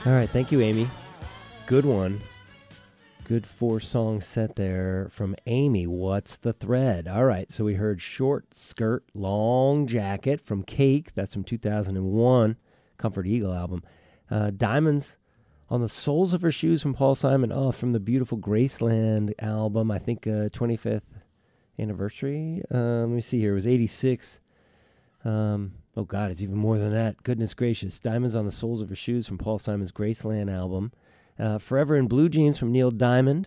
All right, thank you, Amy. Good one. Good 4-song set there from Amy. What's the thread? All right, so we heard Short Skirt, Long Jacket from Cake. That's from 2001, Comfort Eagle album. Diamonds on the Soles of Her Shoes from Paul Simon. Oh, from the beautiful Graceland album. I think 25th anniversary. Let me see here. It was 86. Oh, God, it's even more than that. Goodness gracious. Diamonds on the Soles of Her Shoes from Paul Simon's Graceland album. Forever in Blue Jeans from Neil Diamond,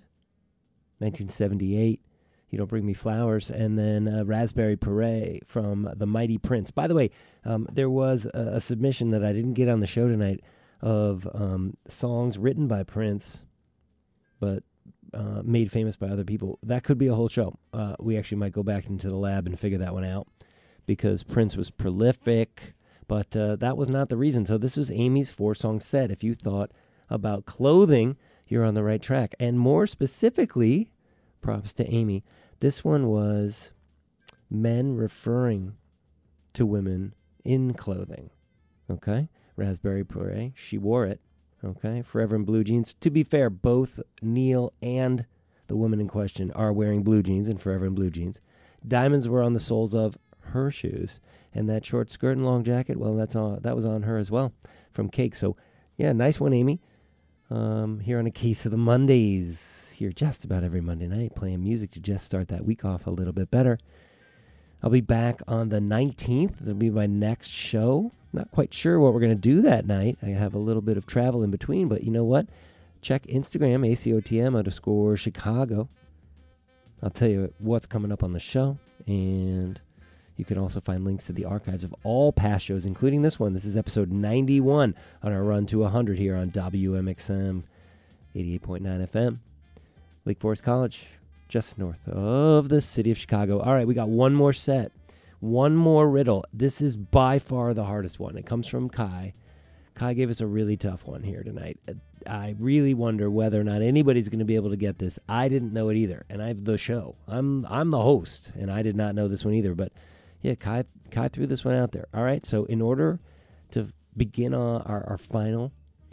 1978. You Don't Bring Me Flowers. And then Raspberry Beret from The Mighty Prince. By the way, there was a submission that I didn't get on the show tonight of songs written by Prince, but made famous by other people. That could be a whole show. We actually might go back into the lab and figure that one out, because Prince was prolific, but that was not the reason. So this was Amy's 4-song set. If you thought about clothing, you're on the right track. And more specifically, props to Amy, this one was men referring to women in clothing. Okay? Raspberry Beret, she wore it. Okay? Forever in Blue Jeans. To be fair, both Neil and the woman in question are wearing blue jeans and Forever in Blue Jeans. Diamonds were on the soles of her shoes, and that Short Skirt and Long Jacket, well, that was on her as well from Cake. So yeah, nice one, Amy. Here on A Case of the Mondays, here just about every Monday night, playing music to just start that week off a little bit better. I'll be back on the 19th. That'll be my next show. Not quite sure what we're going to do that night. I have a little bit of travel in between, but you know what? Check Instagram, ACOTM_Chicago. I'll tell you what's coming up on the show, and you can also find links to the archives of all past shows, including this one. This is episode 91 on our run to 100 here on WMXM 88.9 FM. Lake Forest College, just north of the city of Chicago. All right, we got one more set, one more riddle. This is by far the hardest one. It comes from Kai. Kai gave us a really tough one here tonight. I really wonder whether or not anybody's going to be able to get this. I didn't know it either, and I have the show. I'm the host, and I did not know this one either, but yeah, Kai threw this one out there. All right, so in order to begin our final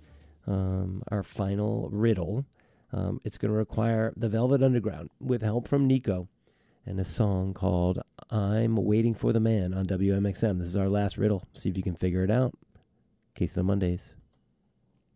riddle, it's going to require the Velvet Underground with help from Nico and a song called I'm Waiting for the Man on WMXM. This is our last riddle. See if you can figure it out. Case of the Mondays.